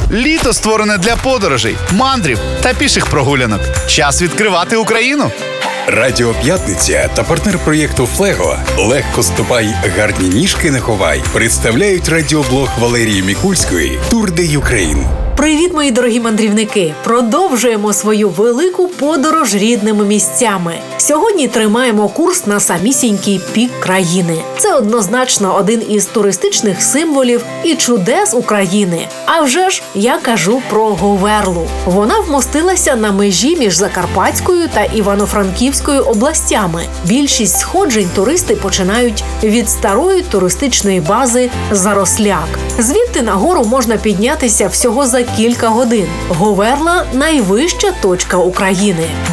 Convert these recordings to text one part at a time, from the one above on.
Літо створене для подорожей, мандрів та піших прогулянок. Час відкривати Україну. Радіо П'ятниця та партнер проєкту «Флего» «Легко ступай, гарні ніжки не ховай» представляють радіоблог Валерії Мікульської «Тур де Юкрейн». Привіт, мої дорогі мандрівники! Продовжуємо свою велику подорож рідними місцями. Сьогодні тримаємо курс на самісінький пік країни. Це однозначно один із туристичних символів і чудес України. А вже ж я кажу про Говерлу. Вона вмостилася на межі між Закарпатською та Івано-Франківською областями. Більшість сходжень туристи починають від старої туристичної бази Заросляк. Звідти нагору можна піднятися всього за кілька годин. Говерла – найвища точка України –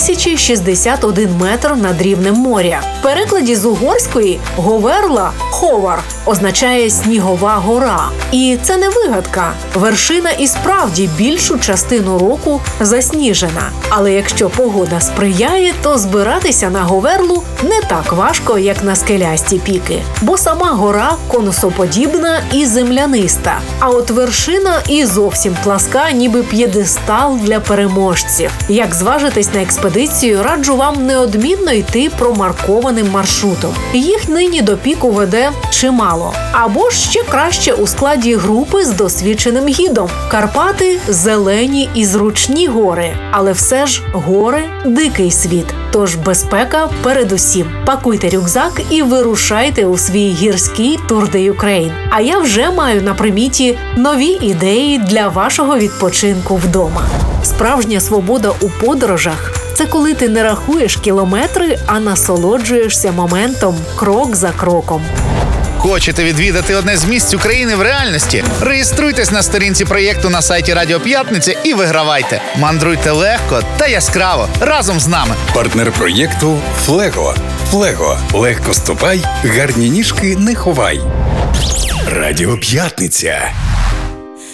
2061 метр над рівнем моря. В перекладі з угорської «Говерла» – «ховар» означає «снігова гора». І це не вигадка. Вершина і справді більшу частину року засніжена. Але якщо погода сприяє, то збиратися на Говерлу не так важко, як на скелясті піки. Бо сама гора конусоподібна і земляниста. А от вершина і зовсім пласка, ніби п'єдестал для переможців. Як зважитись на експедицію, раджу вам неодмінно йти промаркованим маршрутом. Їх нині до піку веде чимало. Або ж ще краще у складі групи з досвідченим гідом. Карпати – зелені і зручні гори. Але все ж гори – дикий світ. Тож безпека передусім. Пакуйте рюкзак і вирушайте у свій гірський Тур де Юкрейн. А я вже маю на приміті нові ідеї для вашого відпочинку вдома. Справжня свобода у подорожах – це коли ти не рахуєш кілометри, а насолоджуєшся моментом крок за кроком. Хочете відвідати одне з місць України в реальності? Реєструйтесь на сторінці проєкту на сайті Радіо П'ятниця і вигравайте. Мандруйте легко та яскраво разом з нами. Партнер проєкту «Флего». «Флего» – легко ступай, гарні ніжки не ховай. Радіо П'ятниця.